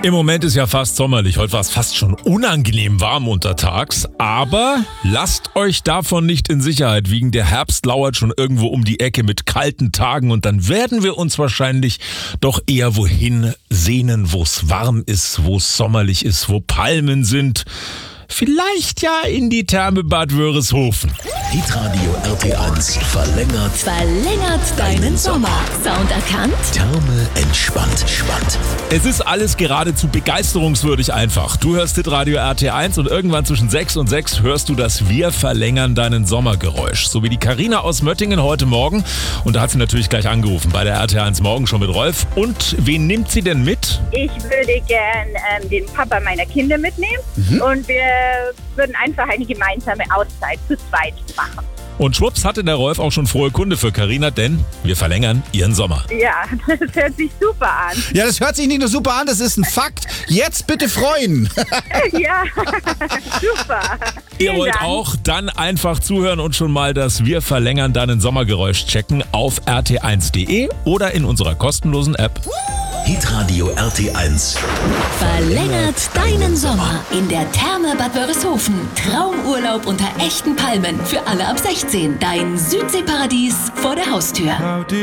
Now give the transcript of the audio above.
Im Moment ist ja fast sommerlich. Heute war es fast schon unangenehm warm untertags. Aber lasst euch davon nicht in Sicherheit wiegen. Der Herbst lauert schon irgendwo um die Ecke mit kalten Tagen. Und dann werden wir uns wahrscheinlich doch eher wohin sehnen, wo es warm ist, wo es sommerlich ist, wo Palmen sind. Vielleicht ja in die Therme Bad Wörishofen. Hitradio RT1 verlängert deinen Sommer. Sound erkannt? Therme entspannt. Es ist alles geradezu begeisterungswürdig einfach. Du hörst Hitradio RT1 und irgendwann zwischen 6 und 6 hörst du das Wir verlängern deinen Sommergeräusch. So wie die Carina aus Möttingen heute Morgen. Und da hat sie natürlich gleich angerufen bei der RT1 Morgen schon mit Rolf. Und wen nimmt sie denn mit? Ich würde gern den Papa meiner Kinder mitnehmen und wir würden einfach eine gemeinsame Auszeit zu zweit machen. Und schwupps hatte der Rolf auch schon frohe Kunde für Carina, denn wir verlängern ihren Sommer. Ja, das hört sich super an. Ja, das hört sich nicht nur super an, das ist ein Fakt. Jetzt bitte freuen. Ja, super. Ihr Vielen wollt Dank. auch dann einfach zuhören und schon mal das Wir verlängern deinen Sommergeräusch checken auf rt1.de oder in unserer kostenlosen App. Hitradio RT1. Verlängert deinen Sommer in der Therme Bad Wörishofen. Traumurlaub unter echten Palmen für alle ab 16. Dein Südseeparadies vor der Haustür.